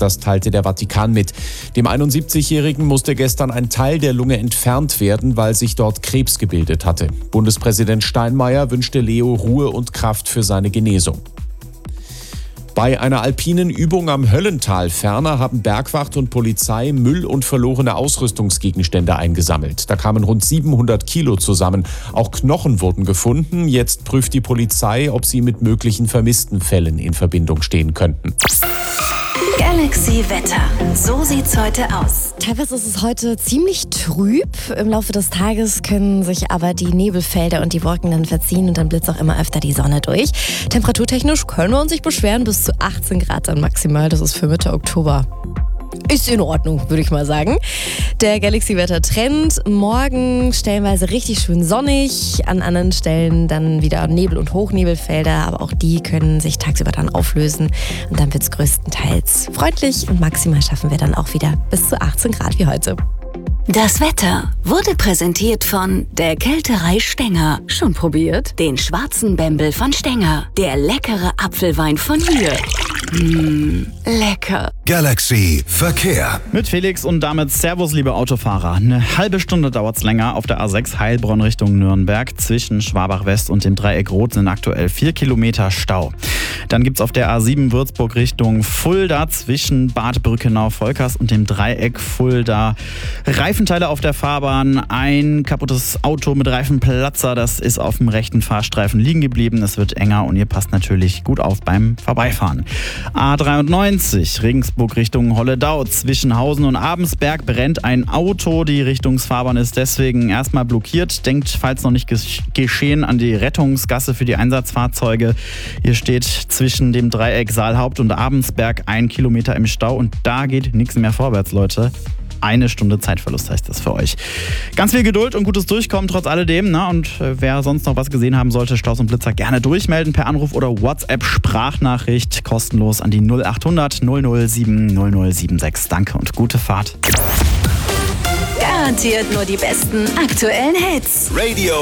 das teilte der Vatikan mit. Dem 71-Jährigen musste gestern ein Teil der Lunge entfernt werden, weil sich dort Krebs gebildet hatte. Bundespräsident Steinmeier wünschte Leo Ruhe und Kraft für seine Genesung. Bei einer alpinen Übung am Höllental ferner haben Bergwacht und Polizei Müll und verlorene Ausrüstungsgegenstände eingesammelt. Da kamen rund 700 Kilo zusammen. Auch Knochen wurden gefunden. Jetzt prüft die Polizei, ob sie mit möglichen vermissten Fällen in Verbindung stehen könnten. Galaxy Wetter. So sieht's heute aus. Teilweise ist es heute ziemlich trüb. Im Laufe des Tages können sich aber die Nebelfelder und die Wolken dann verziehen und dann blitzt auch immer öfter die Sonne durch. Temperaturtechnisch können wir uns nicht beschweren, bis zu 18 Grad dann maximal. Das ist für Mitte Oktober. Ist in Ordnung, würde ich mal sagen. Der Galaxy-Wetter-Trend. Morgen stellenweise richtig schön sonnig. An anderen Stellen dann wieder Nebel- und Hochnebelfelder. Aber auch die können sich tagsüber dann auflösen. Und dann wird es größtenteils freundlich. Und maximal schaffen wir dann auch wieder bis zu 18 Grad wie heute. Das Wetter wurde präsentiert von der Kälterei Stenger. Schon probiert? Den schwarzen Bembel von Stenger. Der leckere Apfelwein von hier. Lecker. Galaxy Verkehr. Mit Felix und damit Servus, liebe Autofahrer. Eine halbe Stunde dauert es länger auf der A6 Heilbronn Richtung Nürnberg. Zwischen Schwabach West und dem Dreieck Rot sind aktuell 4 Kilometer Stau. Dann gibt es auf der A7 Würzburg Richtung Fulda zwischen Bad Brückenau-Volkers und dem Dreieck Fulda Reifenteile auf der Fahrbahn. Ein kaputtes Auto mit Reifenplatzer, das ist auf dem rechten Fahrstreifen liegen geblieben. Es wird enger und ihr passt natürlich gut auf beim Vorbeifahren. A93 Regensburg Richtung Holledau. Zwischen Hausen und Abensberg brennt ein Auto. Die Richtungsfahrbahn ist deswegen erstmal blockiert. Denkt, falls noch nicht geschehen, an die Rettungsgasse für die Einsatzfahrzeuge. Hier steht zwischen dem Dreieck Saalhaupt und Abensberg 1 Kilometer im Stau und da geht nichts mehr vorwärts, Leute. 1 Stunde Zeitverlust heißt das für euch. Ganz viel Geduld und gutes Durchkommen trotz alledem. Ne? Und wer sonst noch was gesehen haben sollte, Staus und Blitzer, gerne durchmelden per Anruf oder WhatsApp-Sprachnachricht. Kostenlos an die 0800 007 0076. Danke und gute Fahrt. Garantiert nur die besten aktuellen Hits. Radio